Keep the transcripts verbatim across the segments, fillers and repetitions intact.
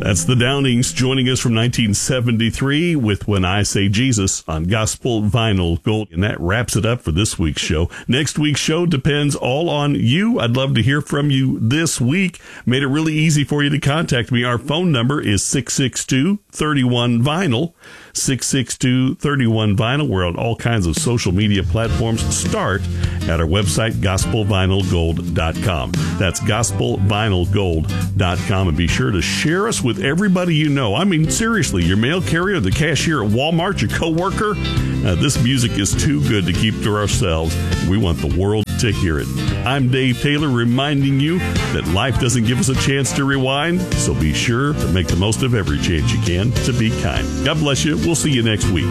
That's the Downings joining us from nineteen seventy-three with When I Say Jesus on Gospel Vinyl Gold. And that wraps it up for this week's show. Next week's show depends all on you. I'd love to hear from you this week. Made it really easy for you to contact me. Our phone number is six six two, three one, vinyl. six six two, three one, vinyl. We're on all kinds of social media platforms. Start at our website, gospel vinyl gold dot com. That's gospel vinyl gold dot com. And be sure to share us with everybody you know. I mean, seriously, your mail carrier, the cashier at Walmart, your coworker. Uh, this music is too good to keep to ourselves. We want the world to hear it. I'm Dave Taylor, reminding you that life doesn't give us a chance to rewind, so be sure to make the most of every chance you can to be kind. God bless you. We'll see you next week.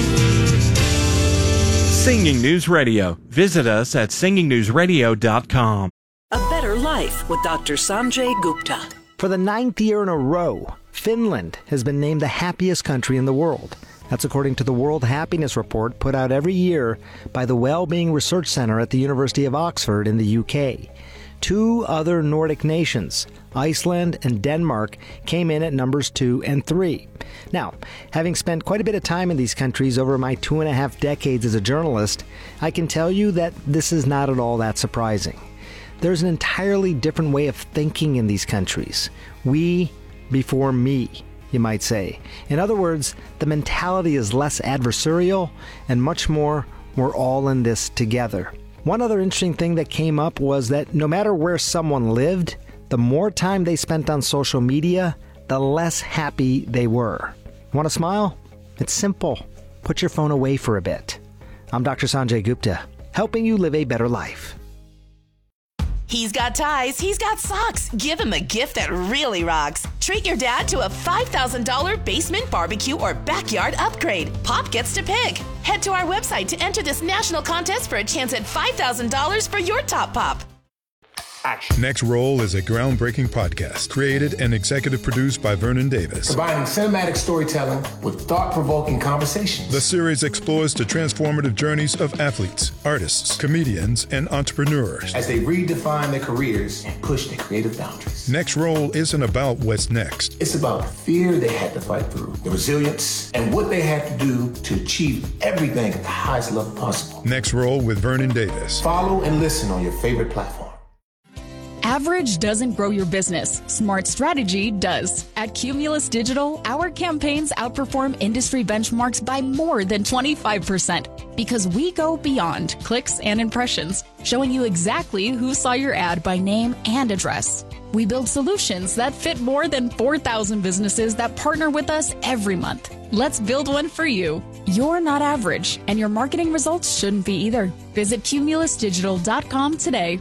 Singing News Radio. Visit us at singing news radio dot com. A Better Life with Doctor Sanjay Gupta. For the ninth year in a row, Finland has been named the happiest country in the world. That's according to the World Happiness Report put out every year by the Wellbeing Research Center at the University of Oxford in the U K. Two other Nordic nations, Iceland and Denmark, came in at numbers two and three. Now, having spent quite a bit of time in these countries over my two and a half decades as a journalist, I can tell you that this is not at all that surprising. There's an entirely different way of thinking in these countries. We before me, you might say. In other words, the mentality is less adversarial and much more, we're all in this together. One other interesting thing that came up was that no matter where someone lived, the more time they spent on social media, the less happy they were. Want to smile? It's simple. Put your phone away for a bit. I'm Doctor Sanjay Gupta, helping you live a better life. He's got ties, he's got socks. Give him a gift that really rocks. Treat your dad to a five thousand dollars basement barbecue or backyard upgrade. Pop gets to pick. Head to our website to enter this national contest for a chance at five thousand dollars for your top pop. Action. Next Roll is a groundbreaking podcast created and executive produced by Vernon Davis. Combining cinematic storytelling with thought-provoking conversations. The series explores the transformative journeys of athletes, artists, comedians, and entrepreneurs as they redefine their careers and push their creative boundaries. Next Roll isn't about what's next. It's about the fear they had to fight through, the resilience, and what they had to do to achieve everything at the highest level possible. Next Roll with Vernon Davis. Follow and listen on your favorite platform. Average doesn't grow your business. Smart strategy does. At Cumulus Digital, our campaigns outperform industry benchmarks by more than twenty-five percent because we go beyond clicks and impressions, showing you exactly who saw your ad by name and address. We build solutions that fit more than four thousand businesses that partner with us every month. Let's build one for you. You're not average, and your marketing results shouldn't be either. Visit cumulus digital dot com today.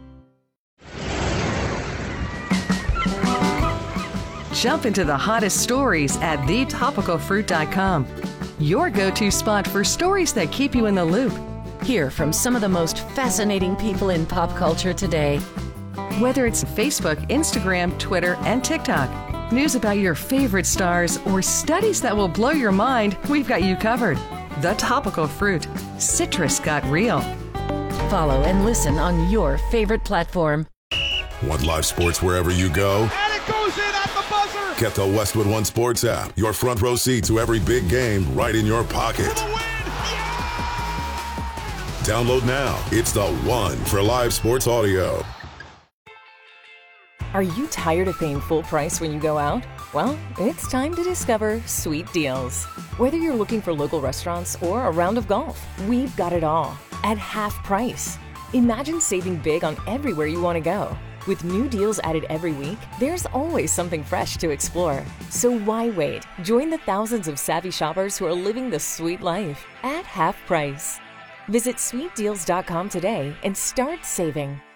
Jump into the hottest stories at the topical fruit dot com. Your go-to spot for stories that keep you in the loop. Hear from some of the most fascinating people in pop culture today. Whether it's Facebook, Instagram, Twitter, and TikTok, news about your favorite stars, or studies that will blow your mind, we've got you covered. The Topical Fruit. Citrus got real. Follow and listen on your favorite platform. Want live sports wherever you go? And it goes in at the buzzer! Get the Westwood One Sports app. Your front row seat to every big game right in your pocket. Download now. It's the one for live sports audio. Are you tired of paying full price when you go out? Well, it's time to discover Sweet Deals. Whether you're looking for local restaurants or a round of golf, we've got it all at half price. Imagine saving big on everywhere you want to go. With new deals added every week, there's always something fresh to explore. So why wait? Join the thousands of savvy shoppers who are living the sweet life at half price. Visit sweet deals dot com today and start saving.